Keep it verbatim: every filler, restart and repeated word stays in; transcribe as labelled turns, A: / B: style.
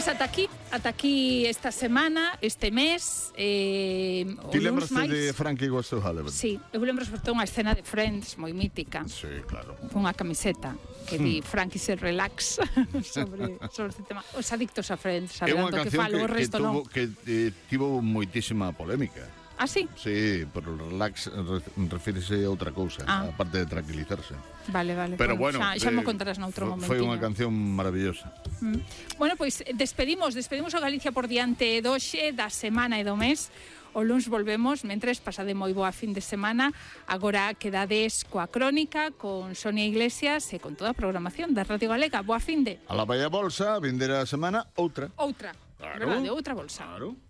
A: ata aquí, ata aquí esta semana, este mes. Eh,
B: Ti lembraste máis... de Frankie Goes to Hollywood?
A: Sí, eu lembro sobre todo unha escena de Friends moi mítica.
B: Sí, claro.
A: Unha camiseta que di Frankie se relax sobre, sobre este tema. Os adictos a Friends, saberán do que falo, o resto non.
B: Que eh, tivo moitísima polémica.
A: Ah, sí?
B: Sí, pero relax refírese a outra cousa, ah. aparte de tranquilizarse.
A: Vale, vale.
B: Pero bueno,
A: bueno xa, xa eh, mo contarás noutro momento.
B: Foi unha canción maravillosa.
A: Mm. Bueno, pois pues, despedimos, despedimos a Galicia por diante doxe, da semana e do mes. O luns volvemos, mentres pasade moi boa fin de semana. Agora quedades coa crónica con Sonia Iglesias e con toda a programación da Radio Galega. Boa fin de.
B: A la Valla Bolsa, vindera a semana, outra.
A: Outra.
B: Claro.
A: Verdade, outra bolsa.
B: Claro.